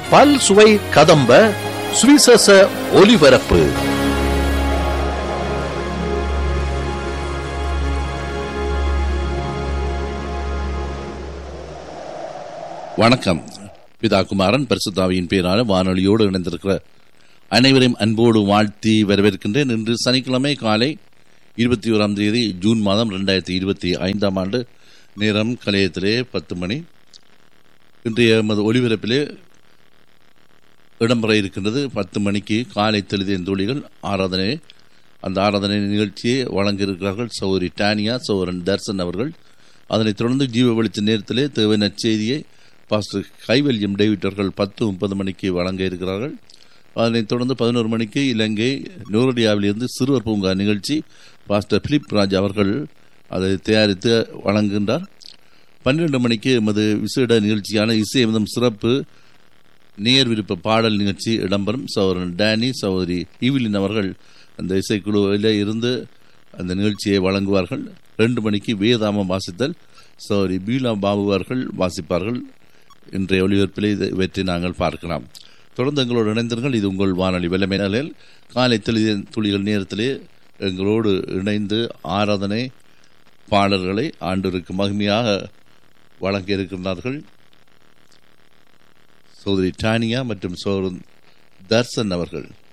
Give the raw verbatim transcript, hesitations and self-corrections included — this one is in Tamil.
பல் சுவை கதம்ப சுவிசேஷ ஒலிபரப்பு. வணக்கம். பிதா குமாரன் பரிசுத்தாவியின் பேரான வானொலியோடு இணைந்திருக்கிற அனைவரையும் அன்போடு வாழ்த்தி வரவேற்கின்றேன். இன்று சனிக்கிழமை காலை இருபத்தி ஓராம் தேதி ஜூன் மாதம் இரண்டாயிரத்தி இருபத்தி ஐந்தாம் ஆண்டு. நேரம் கலையத்திலே பத்து மணி. இன்றைய எமது ஒலிபரப்பிலே இடம்பெற இருக்கின்றது. பத்து மணிக்கு காலை தெளிதின் தோழிகள் ஆராதனை. அந்த ஆராதனை நிகழ்ச்சியை வழங்க இருக்கிறார்கள் சௌரி டானியா, சௌரன் தர்சன் அவர்கள். அதனைத் தொடர்ந்து ஜீவ வெளிச்ச நேரத்திலே தேவை நற்செய்தியை பாஸ்டர் கைவல்யம் டேவிட் அவர்கள் பத்து முப்பது மணிக்கு வழங்க இருக்கிறார்கள். அதனைத் தொடர்ந்து பதினோரு மணிக்கு இலங்கை நூரடியாவிலிருந்து சிறுவர் பூங்கா நிகழ்ச்சி பாஸ்டர் பிலிப் ராஜ் அவர்கள் அதை தயாரித்து வழங்குகின்றார். பன்னிரண்டு மணிக்கு எமது விசேட நிகழ்ச்சியான இசையமிதம் சிறப்பு நேர் விருப்ப பாடல் நிகழ்ச்சி இடம்பெறும். சகோதரன் டேனி, சகோதரி ஈவிலின் அவர்கள் அந்த இசைக்குழுவில் இருந்து அந்த நிகழ்ச்சியை வழங்குவார்கள். ரெண்டு மணிக்கு வேதாமம் வாசித்தல் சகோதரி பீலா பாபு அவர்கள் வாசிப்பார்கள். இன்றைய ஒளிபரப்பில் இவற்றை நாங்கள் பார்க்கலாம். தொடர்ந்து எங்களோடு இணைந்தீர்கள். இது உங்கள் வானொலி வெள்ளமை நிலையில் காலை தெளிய துளிகள் நேரத்திலே எங்களோடு இணைந்து ஆராதனை பாடல்களை ஆண்டவருக்கு மகிமையாக வழங்க இருக்கின்றார்கள் சகோதரி டானியா மற்றும் சகோதரன் தர்சன் அவர்கள்.